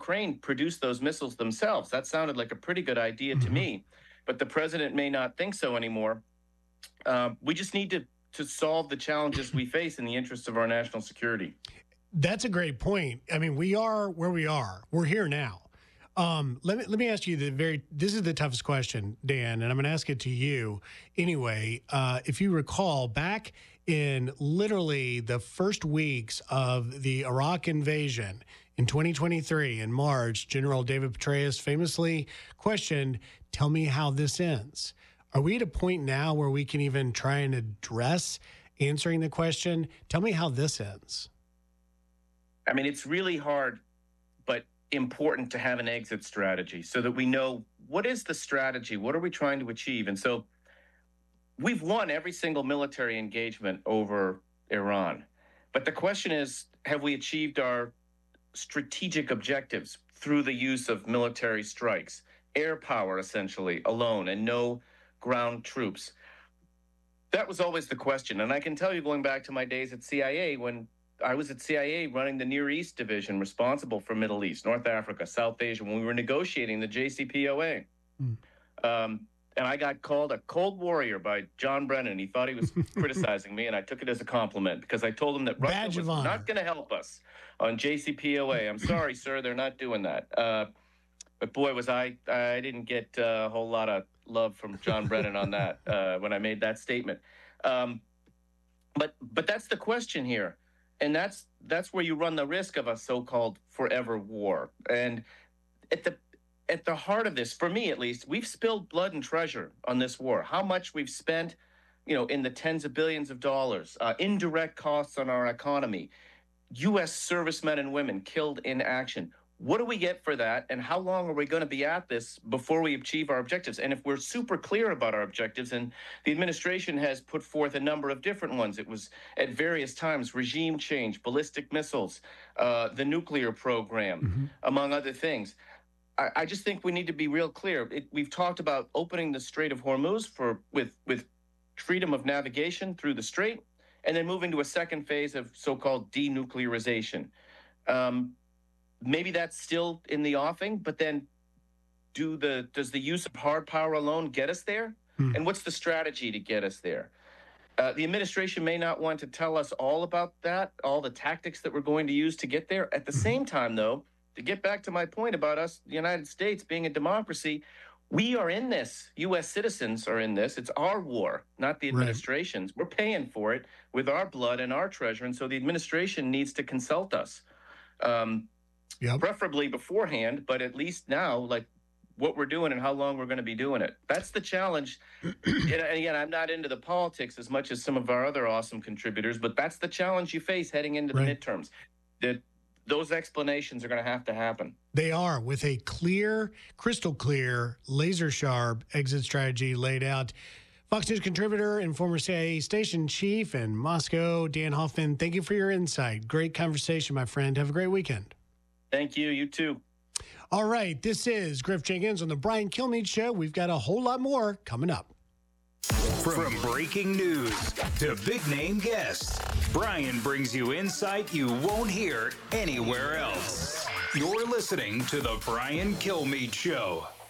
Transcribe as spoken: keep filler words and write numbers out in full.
Ukraine produce those missiles themselves. That sounded like a pretty good idea mm-hmm. to me, but the president may not think so anymore. Uh, we just need to, to solve the challenges we face in the interest of our national security. That's a great point. I mean, we are where we are. We're here now. Um, let me let me ask you the very. This is the toughest question, Dan, and I'm going to ask it to you anyway. Uh, if you recall, back in literally the first weeks of the Iraq invasion in twenty twenty-three in March, General David Petraeus famously questioned, "Tell me how this ends." Are we at a point now where we can even try and address answering the question? Tell me how this ends. I mean, it's really hard, but important to have an exit strategy so that we know what is the strategy, what are we trying to achieve. And so we've won every single military engagement over Iran. But the question is, have we achieved our strategic objectives through the use of military strikes, air power essentially alone, and no ground troops? That was always the question. And I can tell you, going back to my days at C I A, when I was at C I A running the Near East division responsible for Middle East, North Africa, South Asia, when we were negotiating the J C P O A. Mm. Um, and I got called a cold warrior by John Brennan. He thought he was criticizing me, and I took it as a compliment because I told him that Russia Badge was not going to help us on J C P O A. I'm sorry, sir, they're not doing that. Uh, but boy, was I, I didn't get a whole lot of love from John Brennan on that uh, when I made that statement. Um, but but that's the question here. And that's that's where you run the risk of a so-called forever war. And at the at the heart of this, for me at least, we've spilled blood and treasure on this war. How much we've spent, you know, in the tens of billions of dollars, uh, indirect costs on our economy, U S servicemen and women killed in action. What do we get for that? And how long are we going to be at this before we achieve our objectives? And if we're super clear about our objectives, and the administration has put forth a number of different ones, it was at various times regime change, ballistic missiles, uh, the nuclear program, mm-hmm. among other things. I, I just think we need to be real clear. It, we've talked about opening the Strait of Hormuz for with with freedom of navigation through the strait, and then moving to a second phase of so-called denuclearization. Um, Maybe that's still in the offing, but then do the does the use of hard power alone get us there? Hmm. And what's the strategy to get us there? Uh, the administration may not want to tell us all about that, all the tactics that we're going to use to get there. At the hmm. same time, though, to get back to my point about us, the United States being a democracy, we are in this. U S citizens are in this. It's our war, not the administration's. Right. We're paying for it with our blood and our treasure, and so the administration needs to consult us. Um, Yep. Preferably beforehand, but at least now, like what we're doing and how long we're going to be doing it. That's the challenge. And again, I'm not into the politics as much as some of our other awesome contributors, but that's the challenge you face heading into right. the midterms. That those explanations are going to have to happen. They are, with a clear, crystal clear, laser sharp exit strategy laid out. Fox News contributor and former C I A station chief in Moscow, Dan Hoffman, thank you for your insight. Great conversation, my friend. Have a great weekend. Thank you. You too. All right. This is Griff Jenkins on the Brian Kilmeade Show. We've got a whole lot more coming up. From breaking news to big-name guests, Brian brings you insight you won't hear anywhere else. You're listening to the Brian Kilmeade Show.